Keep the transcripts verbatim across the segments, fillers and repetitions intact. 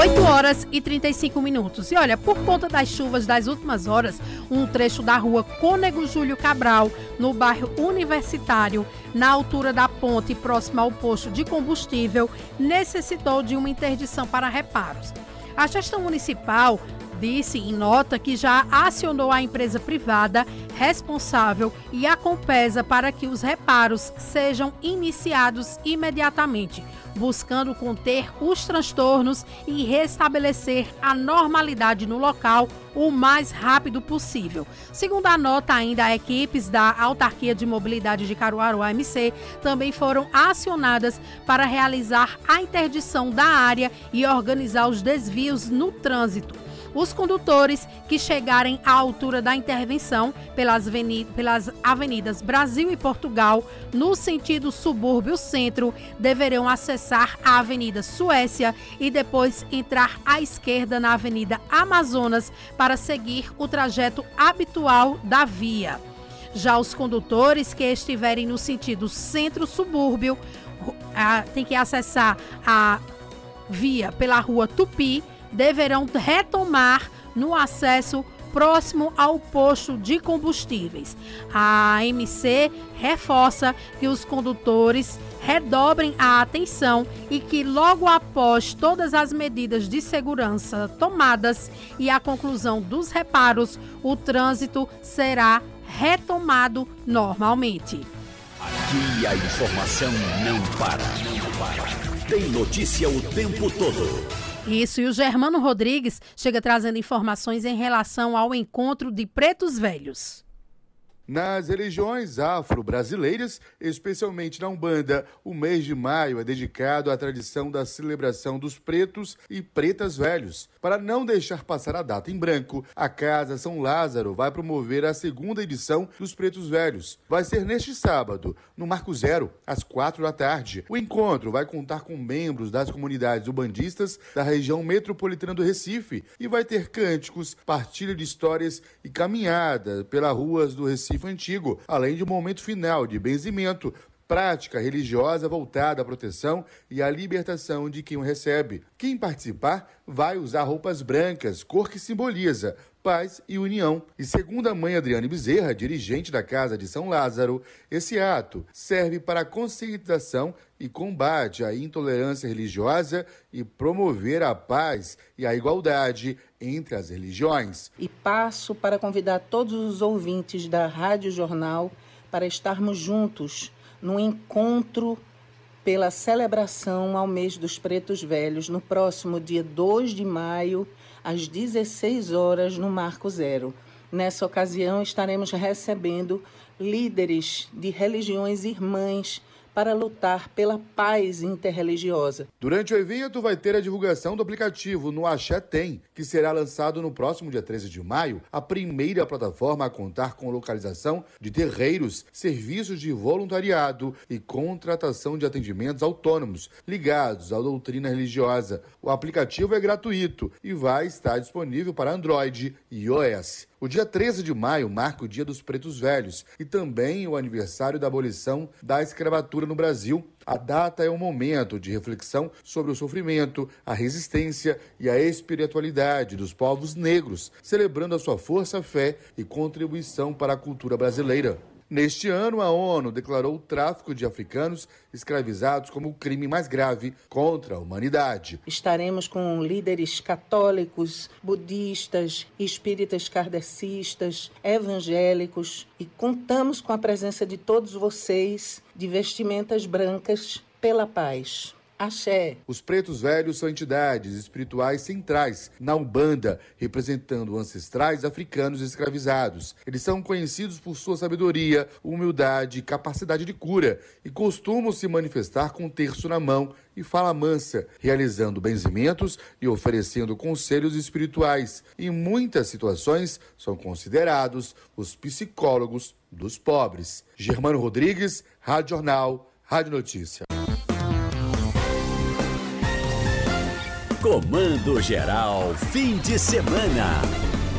oito horas e trinta e cinco minutos. E olha, por conta das chuvas das últimas horas, um trecho da rua Cônego Júlio Cabral, no bairro Universitário, na altura da ponte próxima ao posto de combustível, necessitou de uma interdição para reparos. A gestão municipal disse em nota que já acionou a empresa privada responsável e a Compesa para que os reparos sejam iniciados imediatamente, buscando conter os transtornos e restabelecer a normalidade no local o mais rápido possível. Segundo a nota, ainda equipes da Autarquia de Mobilidade de Caruaru, A M C, também foram acionadas para realizar a interdição da área e organizar os desvios no trânsito. Os condutores que chegarem à altura da intervenção pelas, avenidas, pelas avenidas Brasil e Portugal, no sentido subúrbio-centro, deverão acessar a Avenida Suécia e depois entrar à esquerda na Avenida Amazonas para seguir o trajeto habitual da via. Já os condutores que estiverem no sentido centro-subúrbio ah, têm que acessar a via pela Rua Tupi, deverão retomar no acesso próximo ao posto de combustíveis. A A M C reforça que os condutores redobrem a atenção e que logo após todas as medidas de segurança tomadas e a conclusão dos reparos, o trânsito será retomado normalmente. Aqui a informação não para, não para. Tem notícia o tempo todo. Isso, e o Germano Rodrigues chega trazendo informações em relação ao encontro de pretos velhos. Nas religiões afro-brasileiras, especialmente na Umbanda, o mês de maio é dedicado à tradição da celebração dos pretos e pretas velhos. Para não deixar passar a data em branco, a Casa São Lázaro vai promover a segunda edição dos Pretos Velhos. Vai ser neste sábado, no Marco Zero, às quatro da tarde. O encontro vai contar com membros das comunidades umbandistas da região metropolitana do Recife e vai ter cânticos, partilha de histórias e caminhada pelas ruas do Recife Antigo, além de um momento final de benzimento, prática religiosa voltada à proteção e à libertação de quem o recebe. Quem participar vai usar roupas brancas, cor que simboliza paz e união. E segundo a mãe Adriane Bezerra, dirigente da Casa de São Lázaro, esse ato serve para a conscientização e combate à intolerância religiosa e promover a paz e a igualdade entre as religiões. E passo para convidar todos os ouvintes da Rádio Jornal para estarmos juntos no encontro pela celebração ao mês dos Pretos Velhos, no próximo dia dois de maio, às dezesseis horas, no Marco Zero. Nessa ocasião, estaremos recebendo líderes de religiões irmãs para lutar pela paz interreligiosa. Durante o evento vai ter a divulgação do aplicativo no Axé Tem, que será lançado no próximo dia treze de maio, a primeira plataforma a contar com localização de terreiros, serviços de voluntariado e contratação de atendimentos autônomos ligados à doutrina religiosa. O aplicativo é gratuito e vai estar disponível para Android e iOS. O dia treze de maio marca o Dia dos Pretos Velhos e também o aniversário da abolição da escravatura no Brasil. A data é um momento de reflexão sobre o sofrimento, a resistência e a espiritualidade dos povos negros, celebrando a sua força, fé e contribuição para a cultura brasileira. Neste ano, a ONU declarou o tráfico de africanos escravizados como o crime mais grave contra a humanidade. Estaremos com líderes católicos, budistas, espíritas kardecistas, evangélicos e contamos com a presença de todos vocês de vestimentas brancas pela paz. Axé. Os pretos velhos são entidades espirituais centrais na Umbanda, representando ancestrais africanos escravizados. Eles são conhecidos por sua sabedoria, humildade e capacidade de cura e costumam se manifestar com um terço na mão e fala mansa, realizando benzimentos e oferecendo conselhos espirituais. Em muitas situações, são considerados os psicólogos dos pobres. Germano Rodrigues, Rádio Jornal, Rádio Notícia. Comando Geral, fim de semana.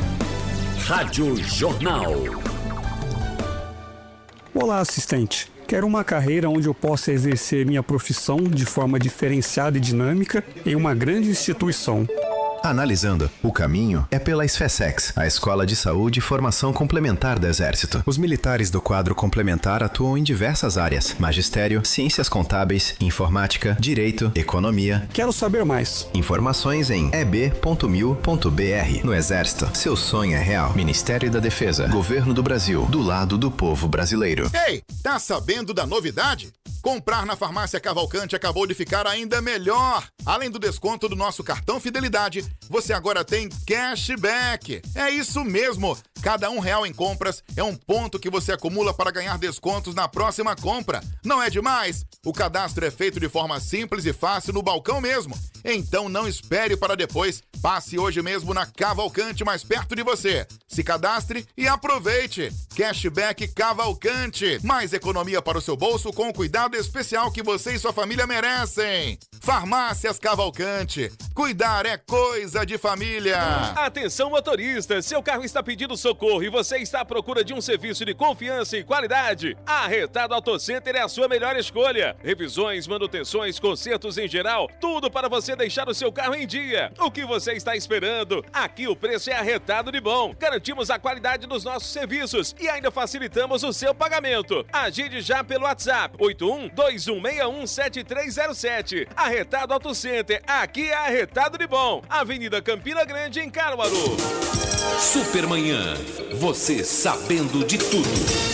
Rádio Jornal. Olá, assistente. Quero uma carreira onde eu possa exercer minha profissão de forma diferenciada e dinâmica em uma grande instituição. Analisando, o caminho é pela SFESEX, a Escola de Saúde e Formação Complementar do Exército. Os militares do quadro complementar atuam em diversas áreas: magistério, ciências contábeis, informática, direito, economia. Quero saber mais. Informações em e b ponto mil ponto b r. No Exército, seu sonho é real. Ministério da Defesa, Governo do Brasil, do lado do povo brasileiro. Ei, tá sabendo da novidade? Comprar na Farmácia Cavalcante acabou de ficar ainda melhor. Além do desconto do nosso cartão Fidelidade, você agora tem cashback. É isso mesmo. Cada um real em compras é um ponto que você acumula para ganhar descontos na próxima compra. Não é demais? O cadastro é feito de forma simples e fácil no balcão mesmo. Então não espere para depois. Passe hoje mesmo na Cavalcante mais perto de você. Se cadastre e aproveite. Cashback Cavalcante. Mais economia para o seu bolso com o cuidado especial que você e sua família merecem. Farmácias Cavalcante. Cuidar é coisa de família. Atenção, motorista. Seu carro está pedindo socorro e você está à procura de um serviço de confiança e qualidade? A Retado Auto Center é a sua melhor escolha. Revisões, manutenções, consertos em geral, tudo para você deixar o seu carro em dia. O que você está esperando? Aqui o preço é arretado de bom. Garantimos a qualidade dos nossos serviços e ainda facilitamos o seu pagamento. Agende já pelo WhatsApp oito um dois um seis um sete três zero sete. Arretado Auto Center. Aqui é arretado de bom. Avenida Campina Grande, em Caruaru. Supermanhã. Você sabendo de tudo.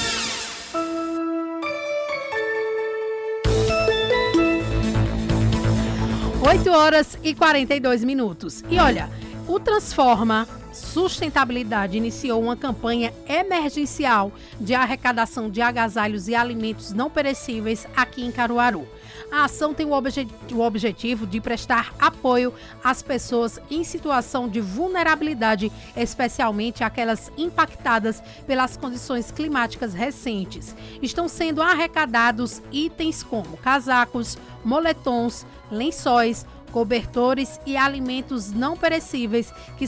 oito horas e quarenta e dois minutos. E olha, o Transforma Sustentabilidade iniciou uma campanha emergencial de arrecadação de agasalhos e alimentos não perecíveis aqui em Caruaru. A ação tem o, obje- o objetivo de prestar apoio às pessoas em situação de vulnerabilidade, especialmente aquelas impactadas pelas condições climáticas recentes. Estão sendo arrecadados itens como casacos, moletons, lençóis, cobertores e alimentos não perecíveis que